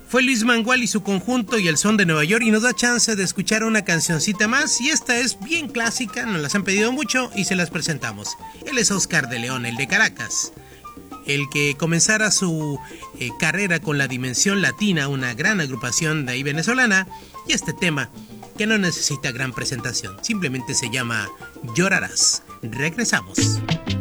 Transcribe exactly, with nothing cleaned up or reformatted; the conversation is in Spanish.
Fue Luis Mangual y su conjunto y el son de Nueva York, y nos da chance de escuchar una cancioncita más, y esta es bien clásica, nos las han pedido mucho y se las presentamos. Él es Oscar de León, el de Caracas, el que comenzara su eh, carrera con La Dimensión Latina, una gran agrupación de ahí venezolana, y este tema que no necesita gran presentación, simplemente se llama Llorarás. Regresamos.